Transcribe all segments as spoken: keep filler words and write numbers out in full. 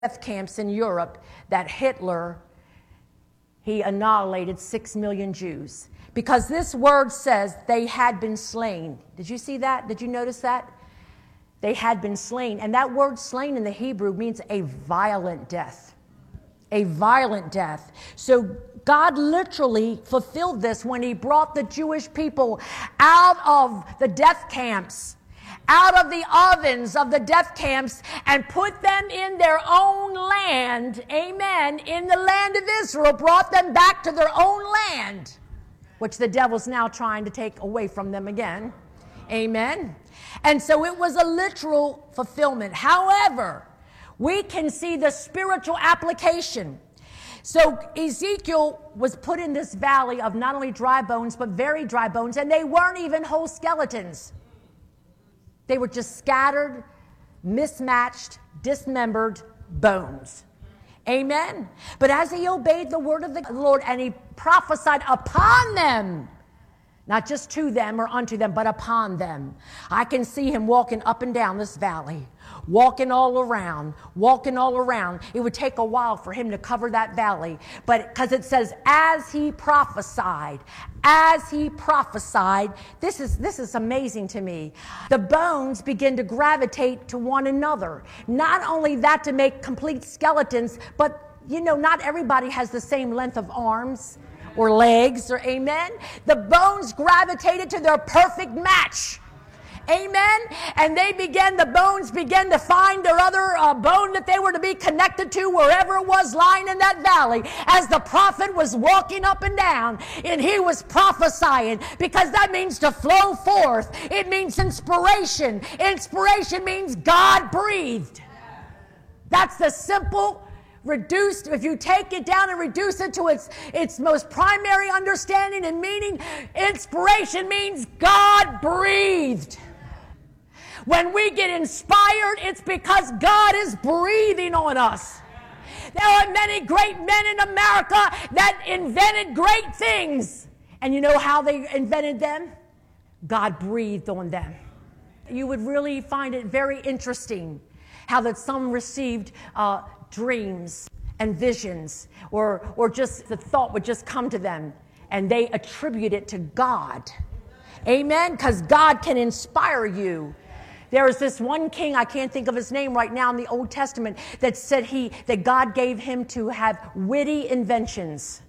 death camps in Europe that Hitler, he annihilated six million Jews. Because this word says they had been slain. Did you see that? Did you notice that? They had been slain. And that word slain in the Hebrew means a violent death. A violent death. So God literally fulfilled this when he brought the Jewish people out of the death camps, out of the ovens of the death camps, and put them in their own land, amen, in the land of Israel, brought them back to their own land, which the devil's now trying to take away from them again, amen. And so it was a literal fulfillment. However, we can see the spiritual application. So Ezekiel was put in this valley of not only dry bones, but very dry bones, and they weren't even whole skeletons. They were just scattered, mismatched, dismembered bones. Amen. But as he obeyed the word of the Lord and he prophesied upon them, not just to them or unto them, but upon them. I can see him walking up and down this valley, walking all around, walking all around. It would take a while for him to cover that valley, but because it says, as he prophesied, as he prophesied, this is, this is amazing to me. The bones begin to gravitate to one another. Not only that to make complete skeletons, but you know, not everybody has the same length of arms or legs, or amen. The bones gravitated to their perfect match. Amen. And they began, the bones began to find their other uh, bone that they were to be connected to wherever it was lying in that valley as the prophet was walking up and down and he was prophesying, because that means to flow forth. It means inspiration. Inspiration means God breathed. That's the simple reduced, if you take it down and reduce it to its its most primary understanding and meaning, inspiration means God breathed. When we get inspired, it's because God is breathing on us. There are many great men in America that invented great things. And you know how they invented them? God breathed on them. You would really find it very interesting how that some received uh, dreams and visions, or or just the thought would just come to them and they attribute it to God. Amen? Because God can inspire you. There is this one king, I can't think of his name right now in the Old Testament, that said he that God gave him to have witty inventions.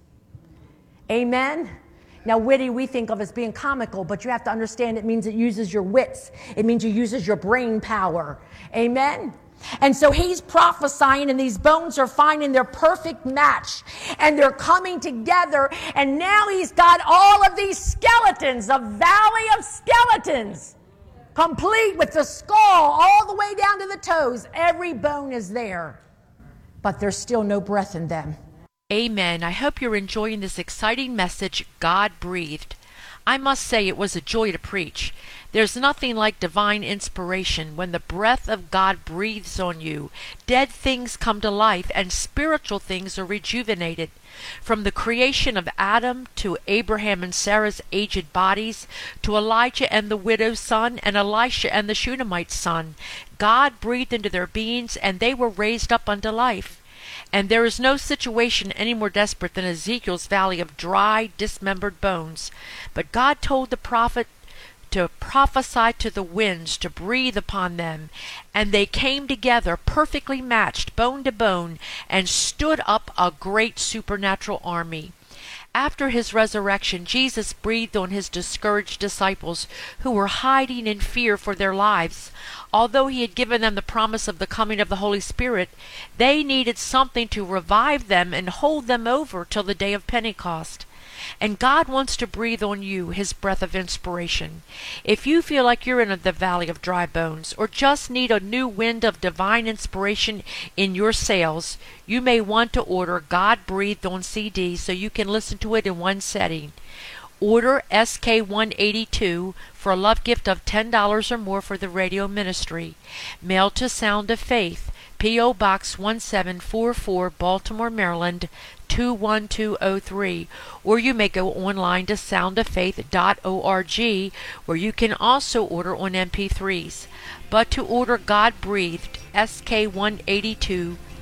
Amen? Now, witty we think of as being comical, but you have to understand it means it uses your wits. It means it uses your brain power. Amen? And so he's prophesying, and these bones are finding their perfect match, and they're coming together, and now he's got all of these skeletons, a valley of skeletons, complete with the skull all the way down to the toes. Every bone is there, but there's still no breath in them. Amen. I hope you're enjoying this exciting message, God breathed. I must say it was a joy to preach. There's nothing like divine inspiration. When the breath of God breathes on you, dead things come to life and spiritual things are rejuvenated. From the creation of Adam to Abraham and Sarah's aged bodies, to Elijah and the widow's son and Elisha and the Shunammite's son, God breathed into their beings and they were raised up unto life. And there is no situation any more desperate than Ezekiel's valley of dry, dismembered bones. But God told the prophet to prophesy to the winds, to breathe upon them. And they came together, perfectly matched, bone to bone, and stood up a great supernatural army. After his resurrection, Jesus breathed on his discouraged disciples who were hiding in fear for their lives. Although he had given them the promise of the coming of the Holy Spirit, they needed something to revive them and hold them over till the day of Pentecost. And God wants to breathe on you his breath of inspiration. If you feel like you're in the valley of dry bones, or just need a new wind of divine inspiration in your sails, you may want to order God Breathed on C D so you can listen to it in one setting. Order S K one eighty-two for a love gift of ten dollars or more for the radio ministry. Mail to Sound of Faith, P O Box one seven four four, Baltimore, Maryland, two one two oh three, or you may go online to sound of faith dot org, where you can also order on M P threes. But to order God Breathed S K one eighty-two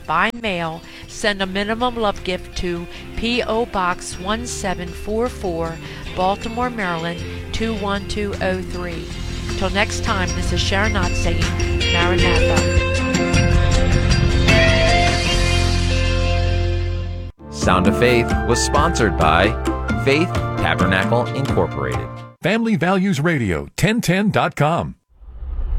by mail, send a minimum love gift to P O. Box one seven four four, Baltimore, Maryland two one two oh three. Till next time, this is Sharon Knott saying Maranatha. Sound of Faith was sponsored by Faith Tabernacle Incorporated. Family Values Radio, ten ten dot com.